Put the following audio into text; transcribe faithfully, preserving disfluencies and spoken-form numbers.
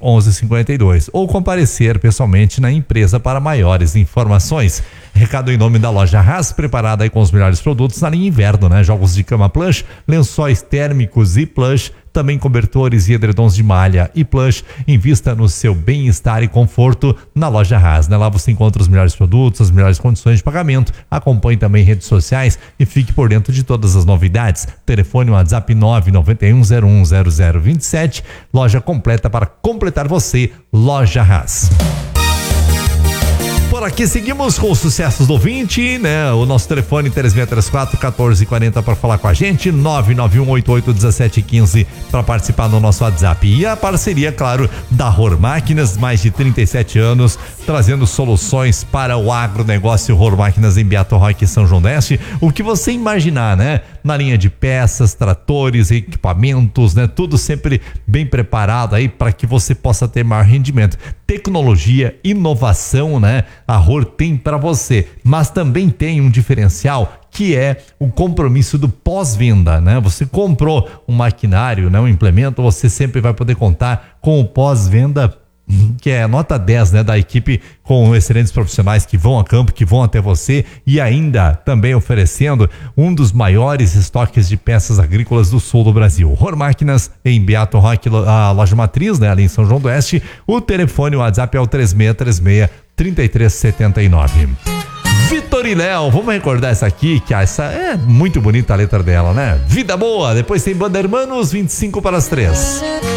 onze cinquenta e dois ou comparecer pessoalmente na empresa para maiores informações. Recado em nome da loja Haas, preparada aí com os melhores produtos na linha inverno, né? Jogos de cama plush, lençóis térmicos e plush, também cobertores e edredons de malha e plush. Invista no seu bem-estar e conforto na loja Haas, né? Lá você encontra os melhores produtos, as melhores condições de pagamento. Acompanhe também redes sociais e fique por dentro de todas as novidades. Telefone WhatsApp nove nove um zero um zero zero dois sete. Loja completa para completar você. Loja Haas. Por aqui seguimos com os sucessos do ouvinte, né? O nosso telefone três seis três quatro, um quatro quatro zero para falar com a gente, nove nove um oito oito um sete um cinco para participar no nosso WhatsApp. E a parceria, claro, da Ror Máquinas, mais de trinta e sete anos, trazendo soluções para o agronegócio. Ror Máquinas em Beato Roque, São João d'Este. O que você imaginar, né? Na linha de peças, tratores, equipamentos, né? Tudo sempre bem preparado aí para que você possa ter maior rendimento. Tecnologia, inovação, né? A Ror tem para você, mas também tem um diferencial que é o compromisso do pós-venda, né? Você comprou um maquinário, né? Um implemento, você sempre vai poder contar com o pós-venda, que é nota dez, né, da equipe, com excelentes profissionais que vão a campo, que vão até você, e ainda também oferecendo um dos maiores estoques de peças agrícolas do sul do Brasil. Ror Máquinas em Beato Roque, a loja matriz, né, ali em São João d'Oeste. O telefone, o WhatsApp é o três seis três seis, três três sete nove. Vitor e Léo, vamos recordar essa aqui, que essa é muito bonita a letra dela, né? Vida boa, depois tem Banda Hermanos, vinte e cinco para as três.